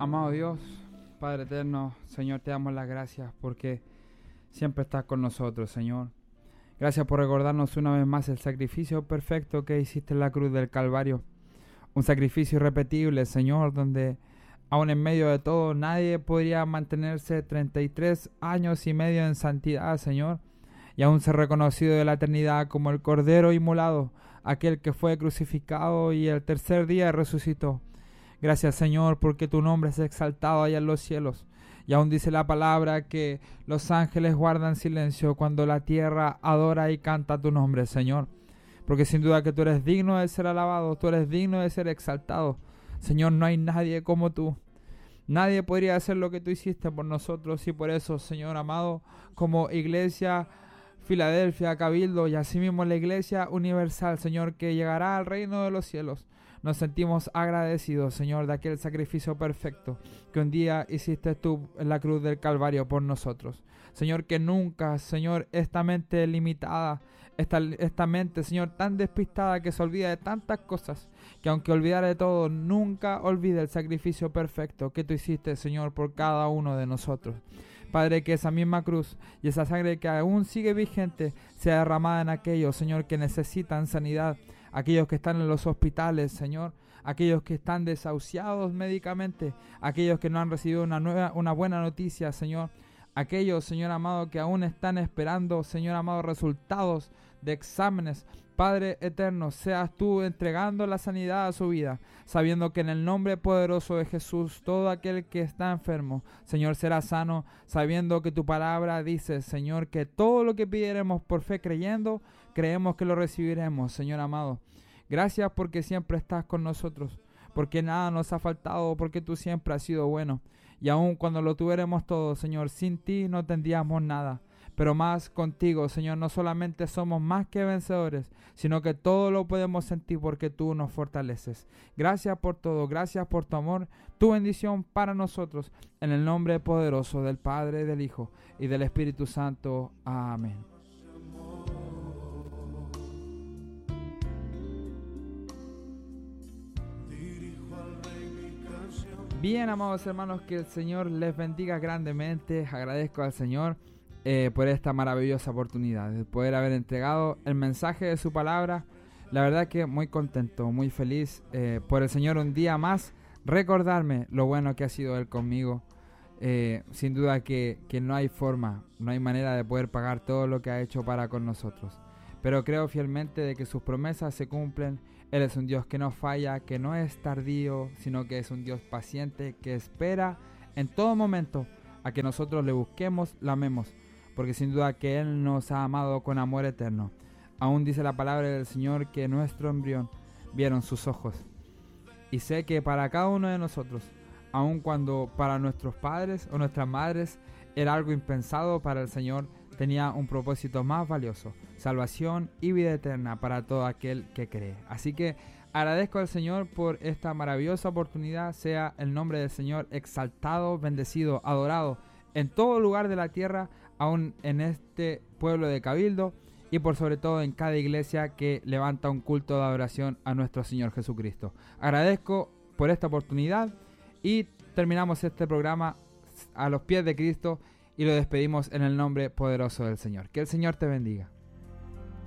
Amado Dios, Padre eterno, Señor, te damos las gracias porque siempre estás con nosotros, Señor. Gracias por recordarnos una vez más el sacrificio perfecto que hiciste en la cruz del Calvario. Un sacrificio irrepetible, Señor, donde aún en medio de todo nadie podría mantenerse 33 años y medio en santidad, Señor, y aún ser reconocido de la eternidad como el Cordero inmolado, aquel que fue crucificado y el tercer día resucitó. Gracias, Señor, porque tu nombre es exaltado allá en los cielos. Y aún dice la palabra que los ángeles guardan silencio cuando la tierra adora y canta tu nombre, Señor. Porque sin duda que tú eres digno de ser alabado, tú eres digno de ser exaltado. Señor, no hay nadie como tú. Nadie podría hacer lo que tú hiciste por nosotros, y por eso, Señor amado, como Iglesia Filadelfia, Cabildo y asimismo la Iglesia Universal, Señor, que llegará al reino de los cielos, nos sentimos agradecidos, Señor, de aquel sacrificio perfecto que un día hiciste tú en la cruz del Calvario por nosotros. Señor, que nunca, Señor, esta mente limitada, esta mente, Señor, tan despistada que se olvida de tantas cosas, que aunque olvidara de todo, nunca olvide el sacrificio perfecto que tú hiciste, Señor, por cada uno de nosotros. Padre, que esa misma cruz y esa sangre que aún sigue vigente sea derramada en aquellos, Señor, que necesitan sanidad, aquellos que están en los hospitales, Señor, aquellos que están desahuciados médicamente, aquellos que no han recibido una buena noticia, Señor, aquellos, Señor amado, que aún están esperando, Señor amado, resultados de exámenes. Padre eterno, seas tú entregando la sanidad a su vida, sabiendo que en el nombre poderoso de Jesús, todo aquel que está enfermo, Señor, será sano, sabiendo que tu palabra dice, Señor, que todo lo que pidiéramos por fe creyendo, creemos que lo recibiremos, Señor amado. Gracias porque siempre estás con nosotros, porque nada nos ha faltado, porque tú siempre has sido bueno. Y aun cuando lo tuviéramos todo, Señor, sin ti no tendríamos nada. Pero más contigo, Señor, no solamente somos más que vencedores, sino que todo lo podemos sentir porque tú nos fortaleces. Gracias por todo, gracias por tu amor, tu bendición para nosotros. En el nombre poderoso del Padre, del Hijo y del Espíritu Santo. Amén. Bien, amados hermanos, que el Señor les bendiga grandemente. Agradezco al Señor por esta maravillosa oportunidad de poder haber entregado el mensaje de su palabra. La verdad que muy contento, muy feliz por el Señor un día más recordarme lo bueno que ha sido Él conmigo. Sin duda que no hay forma, no hay manera de poder pagar todo lo que ha hecho para con nosotros, pero creo fielmente de que sus promesas se cumplen. Él es un Dios que no falla, que no es tardío, sino que es un Dios paciente, que espera en todo momento a que nosotros le busquemos, la amemos, porque sin duda que Él nos ha amado con amor eterno. Aún dice la palabra del Señor que nuestro embrión vieron sus ojos. Y sé que para cada uno de nosotros, aun cuando para nuestros padres o nuestras madres era algo impensado, para el Señor tenía un propósito más valioso: salvación y vida eterna para todo aquel que cree. Así que agradezco al Señor por esta maravillosa oportunidad. Sea el nombre del Señor exaltado, bendecido, adorado en todo lugar de la tierra, aún en este pueblo de Cabildo, y por sobre todo en cada iglesia que levanta un culto de adoración a nuestro Señor Jesucristo. Agradezco por esta oportunidad y terminamos este programa a los pies de Cristo y lo despedimos en el nombre poderoso del Señor. Que el Señor te bendiga.